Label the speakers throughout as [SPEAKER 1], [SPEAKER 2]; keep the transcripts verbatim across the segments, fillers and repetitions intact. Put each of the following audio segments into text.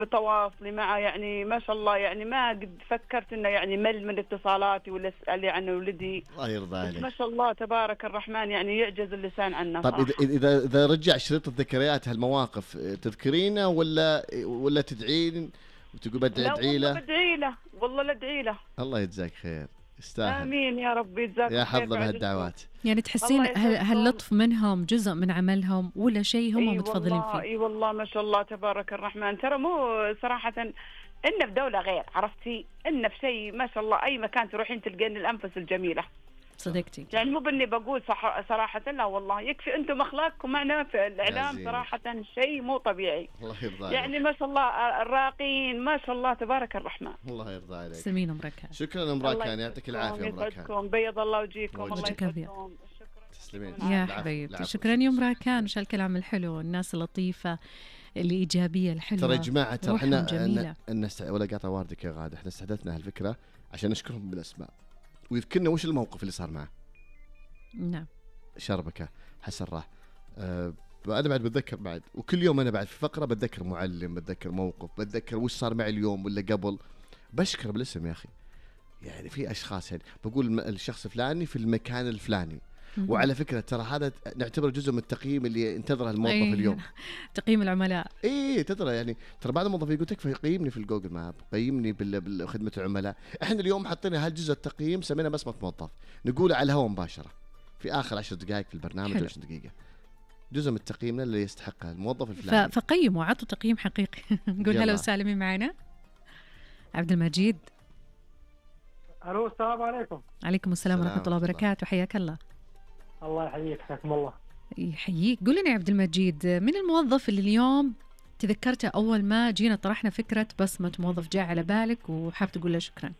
[SPEAKER 1] بتواصلي معه، يعني ما شاء الله، يعني ما قد فكرت انه يعني مل من اتصالاتي ولا اسالي عن ولدي.
[SPEAKER 2] الله يرضى
[SPEAKER 1] بس
[SPEAKER 2] عليك.
[SPEAKER 1] ما شاء الله تبارك الرحمن، يعني يعجز اللسان عنه
[SPEAKER 2] طب اذا
[SPEAKER 1] صراحه.
[SPEAKER 2] اذا اذا رجع شريط الذكريات هالمواقف تذكرينه ولا ولا تدعين وتقول بدي
[SPEAKER 1] لا
[SPEAKER 2] ادعي
[SPEAKER 1] والله
[SPEAKER 2] له؟
[SPEAKER 1] بدعي له، والله لا ادعي له.
[SPEAKER 2] الله يجزاك خير، يستاهل.
[SPEAKER 1] امين يا رب، يجزاكم
[SPEAKER 2] يا
[SPEAKER 1] خير
[SPEAKER 2] حظنا
[SPEAKER 1] بعد انتم.
[SPEAKER 2] بهالدعوات.
[SPEAKER 3] يعني تحسين
[SPEAKER 1] الله
[SPEAKER 3] هال-
[SPEAKER 1] يسعدكم.
[SPEAKER 3] هاللطف منهم جزء من عملهم ولا شيء هم
[SPEAKER 1] اي
[SPEAKER 3] متفضلين
[SPEAKER 1] والله،
[SPEAKER 3] فيه؟
[SPEAKER 1] اي والله ما شاء الله تبارك الرحمن. ترى مو صراحه إن في دولة غير، عرفتي؟ إن في شيء ما شاء الله، أي مكان تروحين تلقين الأنفس الجميلة.
[SPEAKER 3] صدقتي.
[SPEAKER 1] يعني مو بني بقول صح صراحة، لا والله يكفي أنتم أخلاقكم معنا في الإعلام
[SPEAKER 2] عزيزي.
[SPEAKER 1] صراحة شيء مو طبيعي.
[SPEAKER 2] الله يرضى عليك.
[SPEAKER 1] يعني ما شاء الله الراقين ما شاء الله تبارك الرحمن.
[SPEAKER 2] الله يرضى عليك.
[SPEAKER 3] سلمين أم ركان.
[SPEAKER 2] شكرا ام ركان، يعطيك العافيه ام ركان.
[SPEAKER 1] يسعدكم، بيض الله وجيكم. الله
[SPEAKER 3] وجهك أبيض.
[SPEAKER 1] يسعدكم. شكرا.
[SPEAKER 2] تسلمين.
[SPEAKER 3] يا
[SPEAKER 2] العفو،
[SPEAKER 3] حبيبتي
[SPEAKER 2] العفو.
[SPEAKER 3] شكرا يا ام ركان، وش هالكلام الحلو، الناس اللطيفة الإيجابية الحلوة.
[SPEAKER 2] ترى يا جماعه ترى
[SPEAKER 3] روحهم
[SPEAKER 2] احنا
[SPEAKER 3] جميلة.
[SPEAKER 2] الناس ولا قاطع واردك يا غاده، احنا استحدثنا هالفكره عشان نشكرهم بالاسماء ويذكرنا وش الموقف اللي صار معه.
[SPEAKER 3] نعم.
[SPEAKER 2] شربكه، حسن راح. أه انا بعد بتذكر بعد، وكل يوم انا بعد في فقره بتذكر معلم، بتذكر موقف، بتذكر وش صار معي اليوم ولا قبل، بشكر بالاسم يا اخي. يعني في اشخاص يعني بقول الم- الشخص الفلاني في المكان الفلاني. وعلى فكره ترى هذا نعتبره جزء من التقييم اللي انتظره الموظف
[SPEAKER 3] أي.
[SPEAKER 2] اليوم.
[SPEAKER 3] تقييم العملاء.
[SPEAKER 2] ايه تدري يعني ترى بعض الموظفين يقول تكفى قيمني في الجوجل ماب، قيمني بال- بالخدمه العملاء. احنا اليوم حطينا هالجزء التقييم سمينا بصمه موظف، نقوله على الهواء مباشره في اخر عشر دقائق في البرنامج
[SPEAKER 3] حلو.
[SPEAKER 2] ولا عشر دقيقه. جزء من تقييمنا اللي يستحقه الموظف
[SPEAKER 3] ف-
[SPEAKER 2] الفلاني.
[SPEAKER 3] فقيموا، عطوا تقييم حقيقي. نقول
[SPEAKER 2] يلا.
[SPEAKER 3] هلا وسهلا، مين معنا؟ عبد المجيد.
[SPEAKER 4] الو السلام عليكم.
[SPEAKER 3] عليكم السلام
[SPEAKER 2] السلام
[SPEAKER 3] ورحمة الله
[SPEAKER 2] ورحمة الله.
[SPEAKER 3] وبركاته، حياك الله.
[SPEAKER 4] الله يحييك، حياكم الله.
[SPEAKER 3] يحييك. قول لنا يا عبد المجيد، من الموظف اللي اليوم تذكرته أول ما جينا طرحنا فكرة بصمة موظف جاء على بالك وحاب تقول له شكرا؟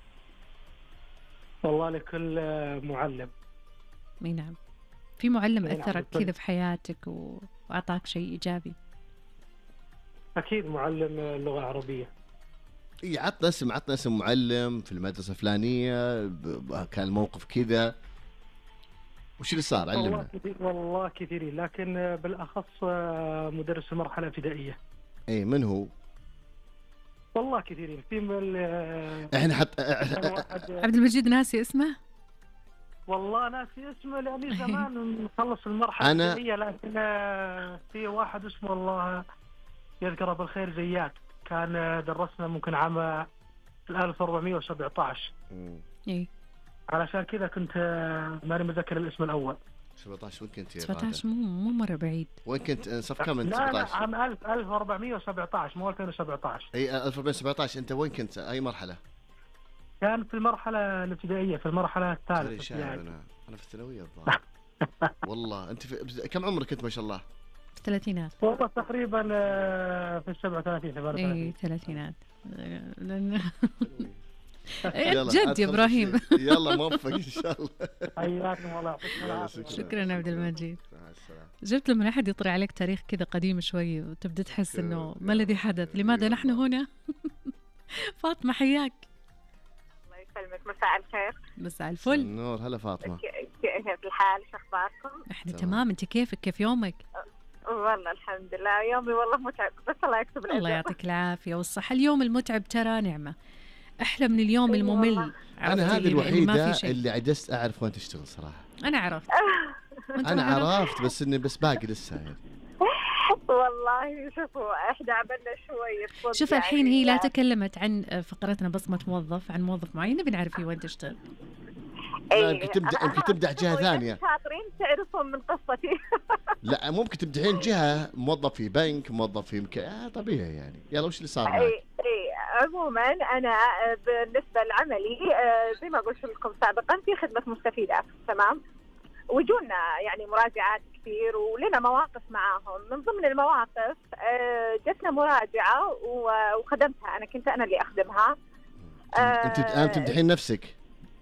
[SPEAKER 4] والله لكل معلم.
[SPEAKER 3] اي نعم. في معلم
[SPEAKER 4] أي نعم،
[SPEAKER 3] أثرك
[SPEAKER 4] بالفعل.
[SPEAKER 3] كذا في حياتك وأعطاك شيء إيجابي؟
[SPEAKER 4] اكيد معلم اللغه العربيه.
[SPEAKER 2] اي عطنا اسم، عطنا اسم معلم في المدرسه الفلانيه ب- ب- كان الموقف كذا، وش اللي صار
[SPEAKER 4] والله
[SPEAKER 2] علمنا.
[SPEAKER 4] كثير، والله كثيرين، لكن بالاخص مدرس المرحله الابتدائيه.
[SPEAKER 2] اي من هو؟
[SPEAKER 4] والله كثيرين في من ال-
[SPEAKER 2] احنا حط
[SPEAKER 4] كان واحد،
[SPEAKER 3] عبد المجيد ناسي اسمه؟
[SPEAKER 4] والله ناسي اسمه لاني زمان مخلص المرحله
[SPEAKER 2] أنا-
[SPEAKER 4] الابتدائيه، لكن في واحد اسمه الله يذكره بالخير زياد، كان درسنا ممكن عام ألف وأربعمائة وسبعة عشر.
[SPEAKER 2] مم.
[SPEAKER 3] اي
[SPEAKER 4] علشان كذا كنت ماني متذكر الاسم الاول.
[SPEAKER 2] سبعة عشر وين كنت يا
[SPEAKER 3] سبعة
[SPEAKER 2] غادة؟
[SPEAKER 3] عشر مو مو مرة بعيد.
[SPEAKER 2] وين كنت صف كم انت؟
[SPEAKER 4] لا لا
[SPEAKER 2] سبعة عشر.
[SPEAKER 4] عام ألف ألف وأربعمائة وسبعة عشر مو ألفين وسبعة عشر.
[SPEAKER 2] اي ألف وأربعمائة وسبعة عشر. انت وين كنت؟ اي مرحله؟
[SPEAKER 4] كان في المرحله الابتدائيه، في المرحله
[SPEAKER 2] ترى
[SPEAKER 4] الثالثه
[SPEAKER 2] شاعر
[SPEAKER 4] يعني.
[SPEAKER 2] انا انا في الثانويه الظاهر. والله انت في... كم عمرك انت ما شاء الله؟
[SPEAKER 3] في الثلاثينات.
[SPEAKER 4] والله تقريبا آه، في السبعة وثلاثين ثمانية
[SPEAKER 3] اي
[SPEAKER 4] وثلاثين.
[SPEAKER 3] ثلاثينات. لأن
[SPEAKER 2] يلا،
[SPEAKER 3] جد يا
[SPEAKER 2] أدخل
[SPEAKER 3] إبراهيم.
[SPEAKER 2] في شيء. يلا موفق ان شاء الله.
[SPEAKER 4] حياكم الله، يعطيكم
[SPEAKER 2] يلا،
[SPEAKER 4] العافيه.
[SPEAKER 3] شكرا عبد المجيد.
[SPEAKER 2] مع السلامه.
[SPEAKER 3] جبت لما أحد يطري عليك تاريخ كذا قديم شوي وتبدأ تحس
[SPEAKER 2] شكراً.
[SPEAKER 3] إنه ما الذي حدث، لماذا نحن هنا؟ فاطمة حياك.
[SPEAKER 5] الله يسلمك، مساء الخير.
[SPEAKER 3] مساء الفل.
[SPEAKER 2] النور، هلا فاطمه.
[SPEAKER 5] ك- كيف الحال؟ شو اخباركم؟
[SPEAKER 3] احنا
[SPEAKER 2] تمام.
[SPEAKER 3] تمام، انت كيفك؟ كيف يومك؟
[SPEAKER 5] والله الحمد لله، يومي والله متعب، بس الله يكتب
[SPEAKER 3] الله
[SPEAKER 5] الأجر.
[SPEAKER 3] يعطيك العافية والصحة. اليوم المتعب ترى نعمة، أحلى من اليوم
[SPEAKER 5] أي
[SPEAKER 3] الممل.
[SPEAKER 5] والله.
[SPEAKER 3] عرفتي
[SPEAKER 2] انا هذه
[SPEAKER 3] اللي- اللي ما
[SPEAKER 2] الوحيده
[SPEAKER 3] في شيء.
[SPEAKER 2] اللي عجزت اعرف وين تشتغل صراحه.
[SPEAKER 3] أنا عرفت. وأنت
[SPEAKER 2] انا
[SPEAKER 3] ما عرفت؟
[SPEAKER 2] عرفت بس اني بس باقي لسه يعني.
[SPEAKER 5] والله شوفوا احنا عملنا شوية صدق
[SPEAKER 3] شوف
[SPEAKER 5] يعني
[SPEAKER 3] الحين هي لا تكلمت عن فقرتنا بصمة موظف، عن موظف معين، نبي نعرف هي وين تشتغل.
[SPEAKER 2] لا، يمكن تبدأ يمكن تبدع جهه ثانيه.
[SPEAKER 5] شاطرين تعرفون من قصتي.
[SPEAKER 2] لا ممكن تبدعين جهه، موظف في بنك، موظف في مك... آه طبيعي يعني. يلا وش اللي صار معك؟
[SPEAKER 5] اي اي عموما انا بالنسبة لعملي آه، زي ما قلت لكم سابقا في خدمة مستفيدات، تمام؟ وجونا يعني مراجعات كثير ولنا مواقف معاهم. من ضمن المواقف آه، جتنا مراجعة و- وخدمتها، أنا كنت أنا اللي أخدمها.
[SPEAKER 2] انت الان تمدحين نفسك.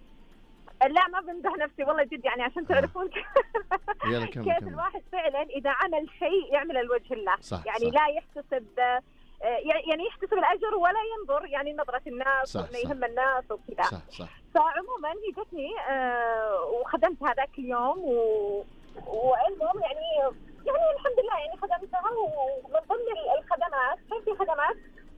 [SPEAKER 5] لا ما بمدح نفسي والله جد، يعني عشان تعرفون
[SPEAKER 2] يلا كم
[SPEAKER 5] كيف
[SPEAKER 2] كم.
[SPEAKER 5] الواحد فعلا إذا عمل شيء يعمل لوجه الله.
[SPEAKER 2] صح
[SPEAKER 5] يعني
[SPEAKER 2] صح.
[SPEAKER 5] لا يحتسب آه، يعني يحتسب الأجر ولا ينظر يعني نظرة الناس
[SPEAKER 2] صح،
[SPEAKER 5] وإنه
[SPEAKER 2] صح.
[SPEAKER 5] يهم الناس وكذا.
[SPEAKER 2] صح صح.
[SPEAKER 5] فعموما هي جتني آه، وخدمت هذاك اليوم و... والمهم يعني يعني الحمد لله يعني خدمتها. ومن ضمن الخدمات كان في خدمات